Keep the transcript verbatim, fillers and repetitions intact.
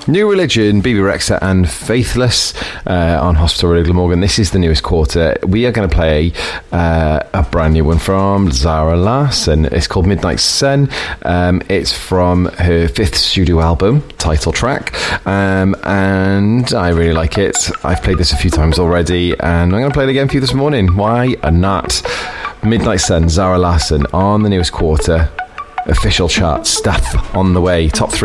New Religion, B B Rexha and Faithless uh, on Hospital Radio Glamorgan. This is the newest quarter. We are going to play uh, a brand new one from Zara Larsson. It's called Midnight Sun. Um, it's from her fifth studio album, title track, um, and I really like it. I've played this a few times already, and I'm going to play it again for you this morning. Why not? Midnight Sun, Zara Larsson on the newest quarter. Official chart stuff on the way. Top three.